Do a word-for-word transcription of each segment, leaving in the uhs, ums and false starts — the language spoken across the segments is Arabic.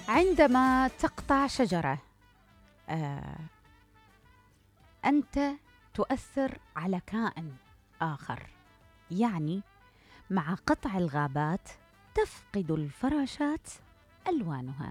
عندما تقطع شجرة آه، أنت تؤثر على كائن آخر. يعني مع قطع الغابات تفقد الفراشات ألوانها.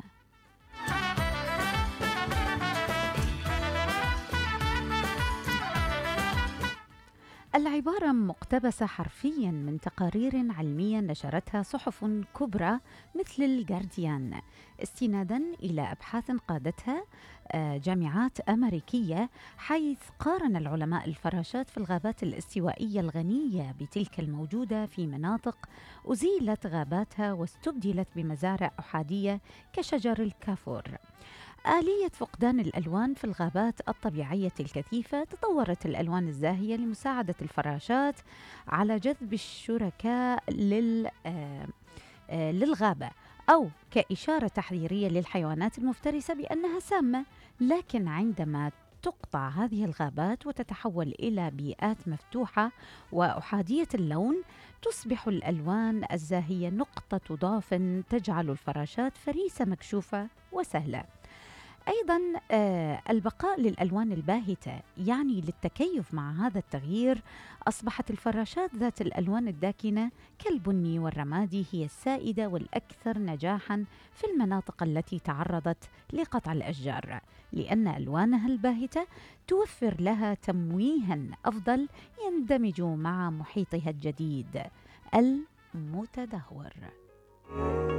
العبارة مقتبسة حرفياً من تقارير علمية نشرتها صحف كبرى مثل الجارديان، استناداً إلى أبحاث قادتها آه، جامعات أمريكية، حيث قارن العلماء الفراشات في الغابات الاستوائية الغنية بتلك الموجودة في مناطق أزيلت غاباتها واستبدلت بمزارع أحادية كشجر الكافور. آلية فقدان الألوان في الغابات الطبيعية الكثيفة. تطورت الألوان الزاهية لمساعدة الفراشات على جذب الشركاء لل آه، آه، للغابة، أو كإشارة تحذيرية للحيوانات المفترسة بأنها سامة. لكن عندما تقطع هذه الغابات وتتحول إلى بيئات مفتوحة وأحادية اللون، تصبح الألوان الزاهية نقطة ضعف تجعل الفراشات فريسة مكشوفة وسهلة. أيضاً آه، البقاء للألوان الباهتة، يعني للتكيف مع هذا التغيير أصبحت الفراشات ذات الألوان الداكنة كالبني والرمادي هي السائدة والأكثر نجاحاً في المناطق التي تعرضت لقطع الأشجار، لأن ألوانها الباهتة توفر لها تمويهاً أفضل يندمج مع محيطها الجديد المتدهور.